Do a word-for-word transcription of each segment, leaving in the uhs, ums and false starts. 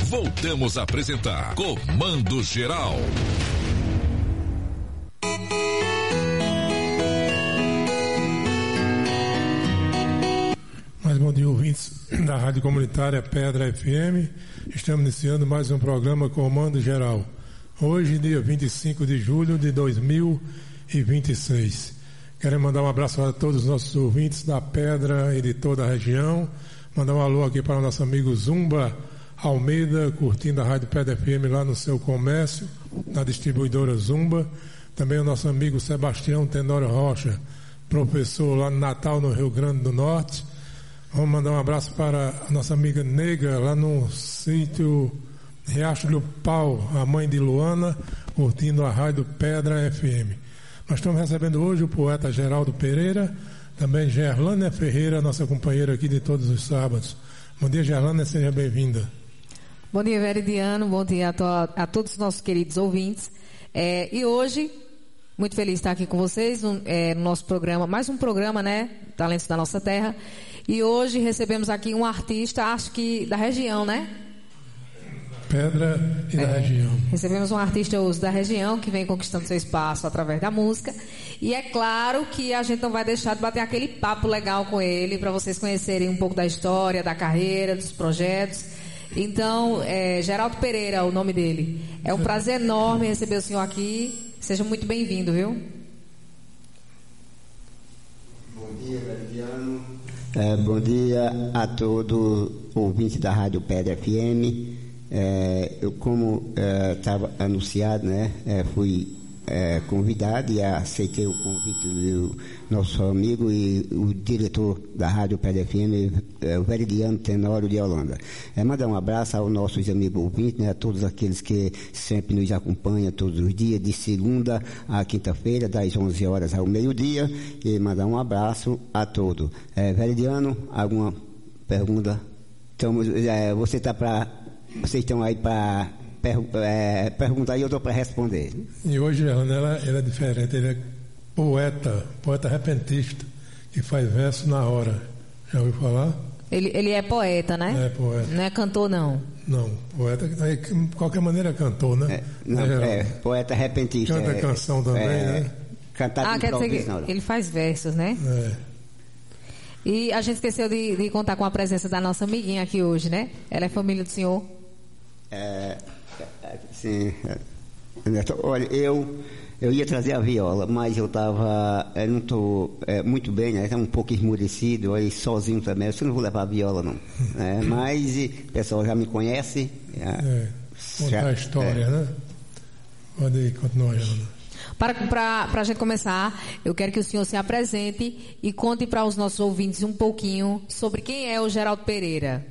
Voltamos a apresentar Comando Geral. Mais bom dia, ouvintes da Rádio Comunitária Pedra F M. Estamos iniciando mais um programa Comando Geral. Hoje, dia vinte e cinco de julho de dois mil e vinte e seis. Quero mandar um abraço a todos os nossos ouvintes da Pedra e de toda a região. Mandar um alô aqui para o nosso amigo Zumba Almeida, curtindo a Rádio Pedra F M lá no seu comércio, na distribuidora Zumba. Também o nosso amigo Sebastião Tenório Rocha, professor lá no Natal, no Rio Grande do Norte. Vamos mandar um abraço para a nossa amiga Negra, lá no sítio Riacho do Pau, a mãe de Luana, curtindo a Rádio Pedra F M. Nós estamos recebendo hoje o poeta Geraldo Pereira, também Gerlânia Ferreira, nossa companheira aqui de todos os sábados. Bom dia, Gerlânia, seja bem-vinda. Bom dia, Veridiano, bom dia a, to- a todos os nossos queridos ouvintes. É, e hoje, muito feliz de estar aqui com vocês no, é, no nosso programa, mais um programa, né, Talentos da Nossa Terra. E hoje recebemos aqui um artista, acho que da região, né? Pedra e da é, região. Recebemos um artista hoje da região que vem conquistando seu espaço através da música. E é claro que a gente não vai deixar de bater aquele papo legal com ele, para vocês conhecerem um pouco da história, da carreira, dos projetos. Então, é, Geraldo Pereira, o nome dele. É um prazer enorme receber o senhor aqui. Seja muito bem-vindo, viu? Bom dia, Veridiano. É, bom dia a todo ouvinte da Rádio Pedra F M. É, eu, como estava é, anunciado, né, é, fui é, convidado e aceitei o convite do nosso amigo e o diretor da Rádio Pedra F M, é, o Veridiano Tenório de Holanda. É, mandar um abraço aos nossos amigos ouvintes, né, a todos aqueles que sempre nos acompanham todos os dias, de segunda a quinta-feira, das onze horas ao meio-dia, e mandar um abraço a todos. É, Veridiano, alguma pergunta? Então, é, você está para... Vocês estão aí para per, é, perguntar e eu estou para responder. E hoje, Gerlânia, ela, ela é diferente, ele é poeta, poeta repentista, que faz verso na hora. Já ouviu falar? Ele, ele é poeta, né? É poeta. Não é cantor, não? Não, poeta, de qualquer maneira cantor, né? É, não, é, é poeta repentista. Canta é, canção também, é, né? Cantar ah, de quer dizer improviso, que ele faz versos, né? É. E a gente esqueceu de, de contar com a presença da nossa amiguinha aqui hoje, né? Ela é família do senhor. É, sim. Olha, eu, eu ia trazer a viola, mas eu estava, eu não estou é, muito bem, né? Está um pouco esmurecido, aí sozinho também. Eu não vou levar a viola, não. É, mas o pessoal já me conhece. Já, é, contar já, a história, é. né? Pode continuar, Ana. Para, para, para a gente começar, eu quero que o senhor se apresente e conte para os nossos ouvintes um pouquinho sobre quem é o Geraldo Pereira.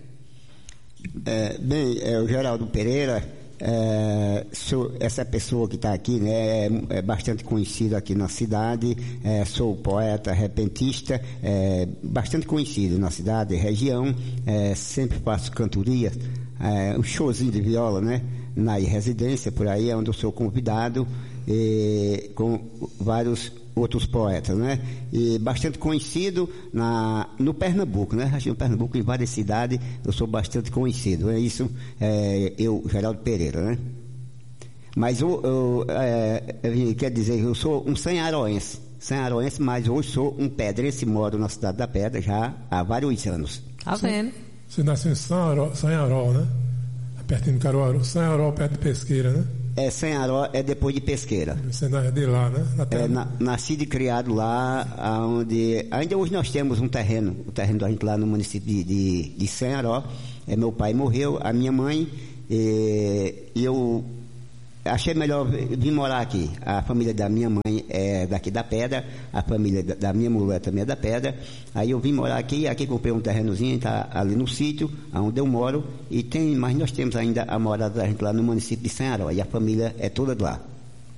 É, bem, é, o Geraldo Pereira, é, sou essa pessoa que está aqui, né, é, é bastante conhecido aqui na cidade, é, sou poeta repentista, é, bastante conhecido na cidade, região, é, sempre faço cantorias, é, um showzinho de viola, né, na residência, por aí é onde eu sou convidado, e, com vários outros poetas, né? E bastante conhecido na, no Pernambuco, né? Acho que no Pernambuco, em várias cidades, eu sou bastante conhecido. É isso, é, eu, Geraldo Pereira, né? Mas eu, eu é, quer dizer, eu sou um sanharoense, sanharoense, mas hoje sou um pedrense, moro na cidade da Pedra já há vários anos. Tá vendo? Você nasceu em Sanharol, Sanharol, né? Pertinho de Caruaru, Sanharol, perto de Pesqueira, né? É, Sanharol é depois de Pesqueira. Você é de lá, né? Na terra... É, na, nascido e criado lá, onde ainda hoje nós temos um terreno, o terreno da gente lá no município de, de, de Sanharol. É, meu pai morreu, a minha mãe, e eu achei melhor vir morar aqui. A família da minha mãe é daqui da Pedra, a família da, da minha mulher também é da Pedra. Aí eu vim morar aqui, aqui comprei um terrenozinho, tá ali no sítio, onde eu moro, e tem, mas nós temos ainda a morada da gente lá no município de Sanharol, e a família é toda de lá.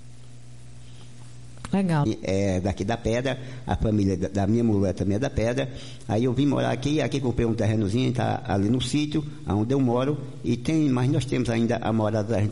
Legal. É daqui da Pedra, a família da, da minha mulher também é da Pedra. Aí eu vim morar aqui, aqui comprei um terrenozinho, tá ali no sítio, onde eu moro, e tem, mas nós temos ainda a morada da gente